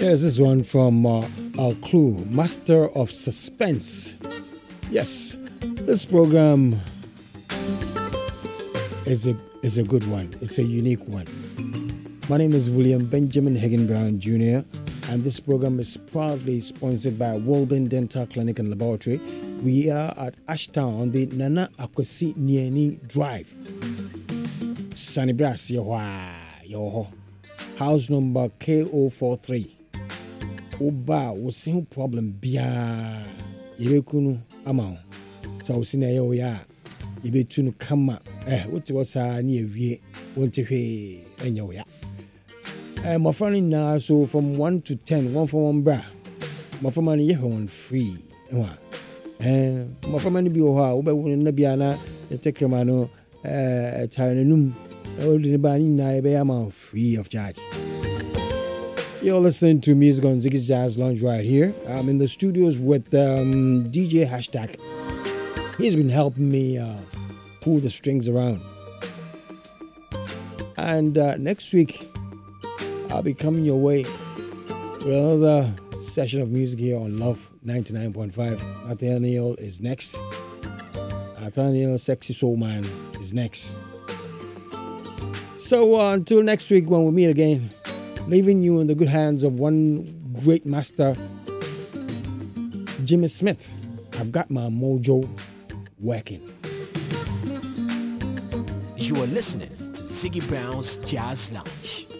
Yes, this one from Al Clue, Master of Suspense. Yes, this program is a good one. It's a unique one. My name is William Benjamin Hagen Brown Jr., and this program is proudly sponsored by Walden Dental Clinic and Laboratory. We are at Ashtown on the Nana Akwasi Nieni Drive. Sunny Brass, yo, house number KO43. Oba, we see no problem bia. Irekunu amount. So we see na yo ya. Ibe tunu kama. What was ni ewie. Won't you enyo ya. My friend now, so from 1 to 10, 1 for 1 bra. My friend ye on free. My friend be oha. Oba wona bia na take remano charanum. Only bani na ebe am free of charge. You're listening to Music on Ziggy's Jazz Lounge right here. I'm in the studios with DJ Hashtag. He's been helping me pull the strings around. And next week, I'll be coming your way with another session of music here on Love 99.5. Nathaniel is next. Nathaniel, Sexy Soul Man, is next. So until next week when we meet again, leaving you in the good hands of one great master, Jimmy Smith. I've got my mojo working. You are listening to Ziggy Brown's Jazz Lounge.